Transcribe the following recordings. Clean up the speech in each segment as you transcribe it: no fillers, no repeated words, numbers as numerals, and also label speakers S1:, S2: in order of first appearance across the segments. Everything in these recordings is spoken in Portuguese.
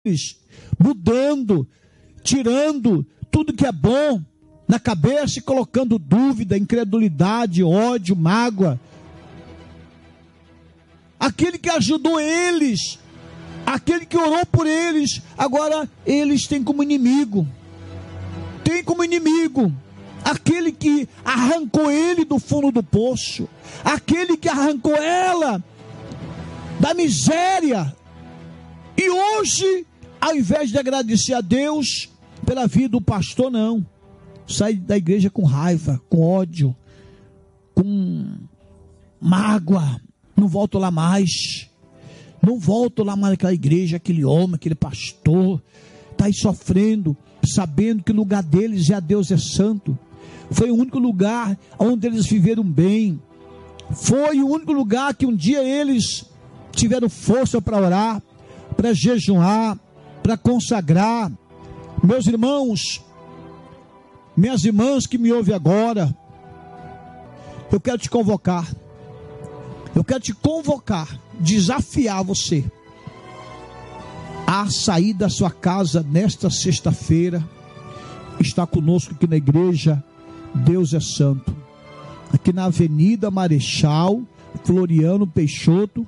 S1: mudando, tirando tudo que é bom na cabeça e colocando dúvida, incredulidade, ódio, mágoa. Aquele que ajudou eles, aquele que orou por eles, agora eles têm como inimigo. Tem como inimigo aquele que arrancou ele do fundo do poço, aquele que arrancou ela da miséria. E hoje, ao invés de agradecer a Deus pela vida do pastor, não. Sai da igreja com raiva, com ódio, com mágoa. Não volto lá mais. Não volto lá mais naquela igreja, aquele homem, aquele pastor. Está aí sofrendo, sabendo que o lugar deles é Deus é santo. Foi o único lugar onde eles viveram bem. Foi o único lugar que um dia eles tiveram força para orar, para jejuar, para consagrar. Meus irmãos, minhas irmãs que me ouvem agora, eu quero te convocar. Eu quero te convocar, desafiar você a sair da sua casa nesta sexta-feira. Está conosco aqui na igreja Deus é Santo, aqui na Avenida Marechal Floriano Peixoto,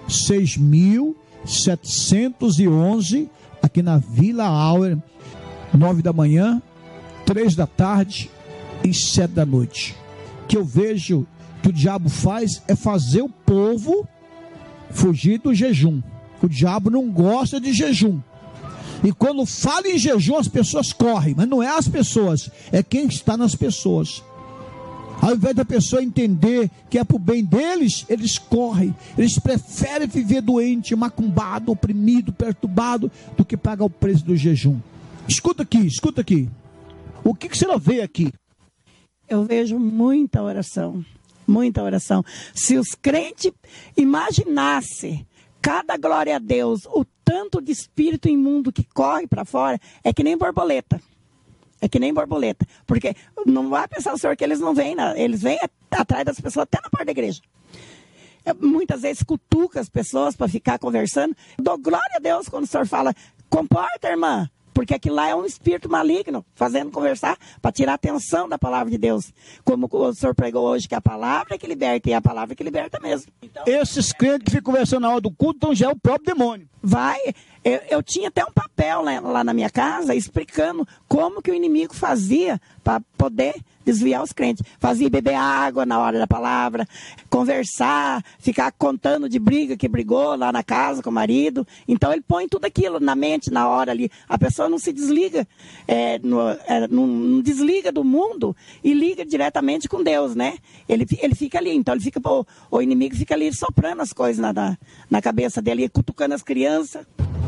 S1: 6.711, aqui na Vila Auer, 9 da manhã, 3 da tarde e 7 da noite. Que eu vejo que o diabo faz é fazer o povo fugir do jejum. O diabo não gosta de jejum. E quando fala em jejum, as pessoas correm. Mas não é as pessoas, é quem está nas pessoas. Ao invés da pessoa entender que é para o bem deles, eles correm. Eles preferem viver doente, macumbado, oprimido, perturbado, do que pagar o preço do jejum. Escuta aqui. O que você não vê aqui?
S2: Eu vejo muita oração. Muita oração. Se os crentes imaginassem cada glória a Deus, o tanto de espírito imundo que corre para fora, é que nem borboleta. É que nem borboleta. Porque não vai pensar o senhor que eles não vêm, eles vêm atrás das pessoas até na porta da igreja. Muitas vezes cutuca as pessoas para ficar conversando. Eu dou glória a Deus quando o senhor fala, comporta, irmã. Porque aquilo lá é um espírito maligno, fazendo conversar para tirar a atenção da palavra de Deus. Como o senhor pregou hoje, que a palavra é que liberta, e é a palavra que liberta mesmo. Então,
S1: esses crentes que ficam conversando na hora do culto, então já é o próprio demônio.
S2: Eu tinha até um papel lá na minha casa, explicando como que o inimigo fazia para poder desviar os crentes. Fazia beber água na hora da palavra, conversar, ficar contando de briga que brigou lá na casa com o marido. Então ele põe tudo aquilo na mente, na hora ali. A pessoa não se desliga, não desliga do mundo e liga diretamente com Deus, né? Ele fica ali, então o inimigo fica ali soprando as coisas na cabeça dele, cutucando as crianças.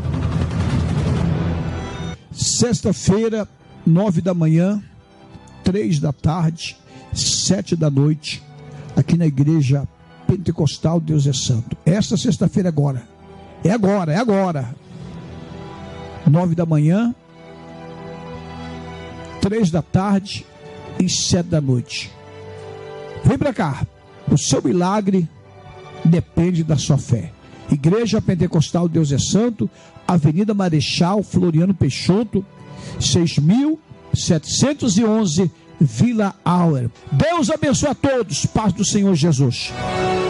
S1: Sexta-feira, 9 da manhã, 3 da tarde, 7 da noite, aqui na igreja Pentecostal Deus é Santo. Esta sexta-feira agora. É agora. 9 da manhã, 3 da tarde e 7 da noite. Vem para cá. O seu milagre depende da sua fé. Igreja Pentecostal Deus é Santo, Avenida Marechal Floriano Peixoto, 6.711, Vila Auer. Deus abençoe a todos. Paz do Senhor Jesus.